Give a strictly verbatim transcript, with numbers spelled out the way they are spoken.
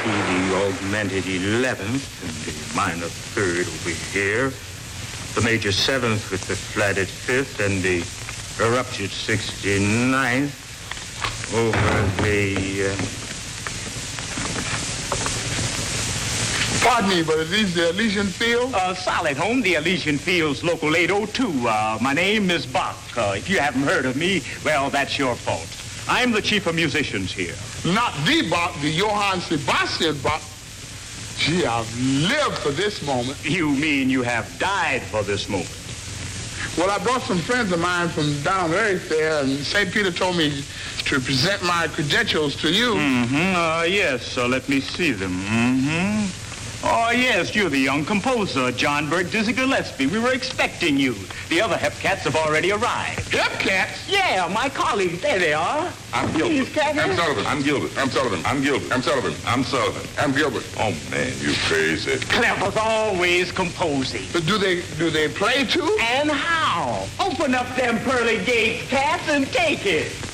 to the augmented eleventh and the minor third over here. The major seventh with the flatted fifth and the erupted sixty-ninth over the... Uh... Pardon me, but are these the Elysian Fields? Uh, solid home, the Elysian Fields, local eight oh two. Uh, my name is Bach. Uh, if you haven't heard of me, well, that's your fault. I'm the chief of musicians here. Not the Bach, the Johann Sebastian Bach. Gee, I've lived for this moment. You mean you have died for this moment? Well, I brought some friends of mine from down Earth there, and Saint Peter told me to present my credentials to you. Mm-hmm. Uh, yes, uh, let me see them. Mm-hmm. Oh, yes, you're the young composer, John Berg Dizzy Gillespie. We were expecting you. The other Hepcats have already arrived. Hepcats? Yeah, my colleagues. There they are. I'm Gilbert. I'm Sullivan. I'm Gilbert. I'm Sullivan. I'm Gilbert. I'm Sullivan. I'm Sullivan. I'm Gilbert. Oh, man, you crazy. Clever's always composing. But do they do they play too? And how? Open up them pearly gates, cats, and take it.